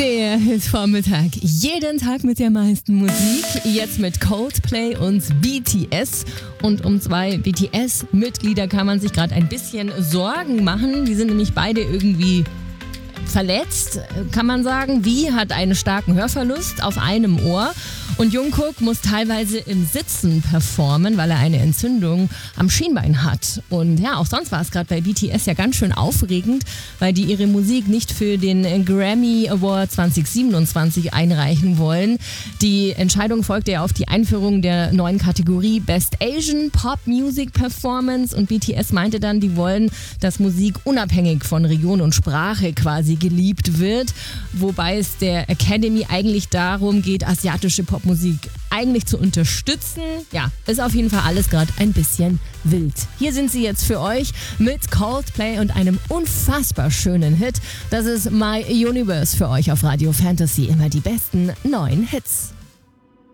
Der Hitvormittag. Jeden Tag mit der meisten Musik. Jetzt mit Coldplay und BTS. Und um zwei BTS-Mitglieder kann man sich gerade ein bisschen Sorgen machen. Die sind nämlich beide irgendwie verletzt, kann man sagen. Wie hat einen starken Hörverlust auf einem Ohr. Und Jungkook muss teilweise im Sitzen performen, weil er eine Entzündung am Schienbein hat. Und ja, auch sonst war es gerade bei BTS ja ganz schön aufregend, weil die ihre Musik nicht für den Grammy Award 2027 einreichen wollen. Die Entscheidung folgte ja auf die Einführung der neuen Kategorie Best Asian Pop Music Performance. Und BTS meinte dann, die wollen, dass Musik unabhängig von Region und Sprache quasi geliebt wird. Wobei es der Academy eigentlich darum geht, asiatische Popmusik eigentlich zu unterstützen. Ja, ist auf jeden Fall alles gerade ein bisschen wild. Hier sind sie jetzt für euch mit Coldplay und einem unfassbar schönen Hit. Das ist My Universe für euch auf Radio Fantasy. Immer die besten neuen Hits.